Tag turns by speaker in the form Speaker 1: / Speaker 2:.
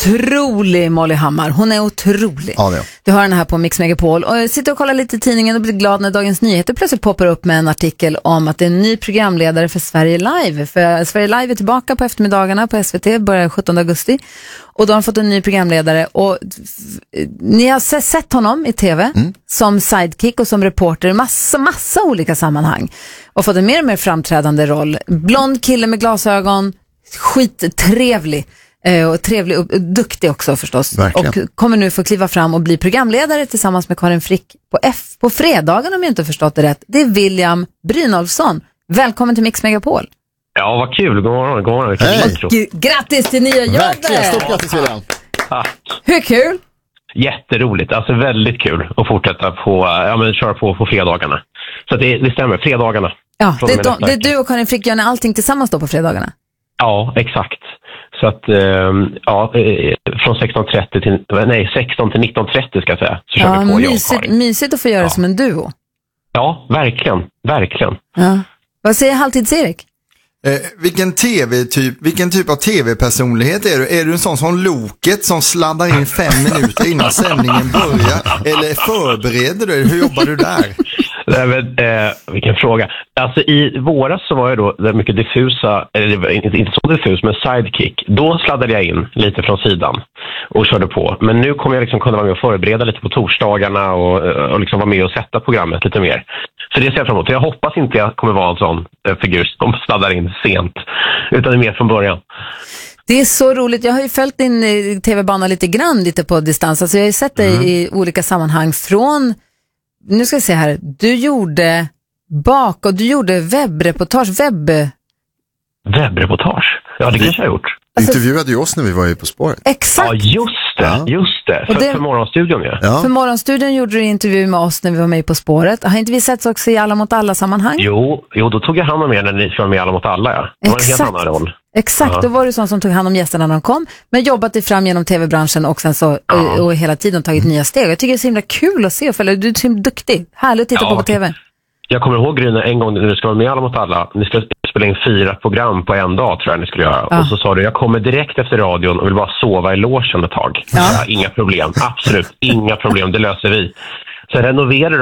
Speaker 1: otrolig, Molly Hammar. Hon är otrolig.
Speaker 2: Ja, det är.
Speaker 1: Du hör den här på Mix Megapol. Och jag sitter och kollar lite i tidningen och blir glad när Dagens Nyheter plötsligt poppar upp med en artikel om att det är en ny programledare för Sverige Live. För Sverige Live är tillbaka på eftermiddagarna på SVT, börjar 17 augusti. Och då har han fått en ny programledare. Och ni har sett honom i tv som sidekick och som reporter i massa olika sammanhang. Och fått en mer och mer framträdande roll. Blond kille med glasögon, skittrevlig. Och trevlig och duktig också förstås.
Speaker 2: Verkligen.
Speaker 1: Och kommer nu få kliva fram och bli programledare tillsammans med Karin Frick på fredagen, om jag inte förstått det rätt. Det är William Brynolfsson. Välkommen till Mix Megapol.
Speaker 3: Ja, vad kul. God morgon.
Speaker 1: Och grattis till nya jobbet.
Speaker 2: Verkligen, stort grattis William.
Speaker 3: Tack.
Speaker 1: Hur kul?
Speaker 3: Jätteroligt, alltså väldigt kul att fortsätta köra på fredagarna. Så det stämmer, fredagarna.
Speaker 1: Ja, det är du och Karin Frick, gör ni allting tillsammans då på fredagarna?
Speaker 3: Ja, exakt. Så att, från 16 till 19:30 ska jag säga. Så kör vi på,
Speaker 1: mysigt att få göra som en duo.
Speaker 3: Ja, verkligen.
Speaker 1: Ja. Vad säger Halvtids-Erik?
Speaker 2: Vilken typ av tv-personlighet är du? Är du en sån som Loket som sladdar in 5 minuter innan sändningen börjar? Eller förbereder du? Hur jobbar du där?
Speaker 3: Vilken fråga. Alltså i våras så var jag då mycket diffusa, eller inte så diffus, men sidekick. Då sladdade jag in lite från sidan och körde på. Men nu kommer jag liksom kunna vara med och förbereda lite på torsdagarna och liksom vara med och sätta programmet lite mer. Så det ser jag fram emot. Jag hoppas inte jag kommer vara en sån figur som sladdar in sent, utan det är mer från början. Det
Speaker 1: är så roligt. Jag har ju följt din tv-bana lite på distans. Alltså jag har ju sett dig i olika sammanhang från... Nu ska jag se här. Du gjorde webbreportage.
Speaker 3: Webbreportage? Ja, det kanske jag har gjort.
Speaker 2: Alltså, intervjuade ju oss när vi var ju På spåret.
Speaker 1: Exakt.
Speaker 3: Ja, just det. För Morgonstudion, ja.
Speaker 1: För Morgonstudion gjorde du intervju med oss när vi var med På spåret. Har inte vi sett också i Alla mot alla sammanhang?
Speaker 3: Jo, då tog jag hand om er när ni var med i Alla mot alla, ja. Det var en helt annan roll.
Speaker 1: Exakt, då var det sån som tog hand om gästerna när de kom, men jobbat dig fram genom tv-branschen och sen så och hela tiden tagit nya steg. Jag tycker det är så himla kul att se och följa. Du är så himla duktig. Härligt att titta på tv. Jag kommer ihåg, Gryna, en gång när du ska vara med i Alla mot alla. Ni ska spela in 4 program på en dag, tror jag ni skulle göra. Och så sa du, jag kommer direkt efter radion och vill bara sova i logen ett tag. Inga problem, absolut inga problem, det löser vi. Så renoverar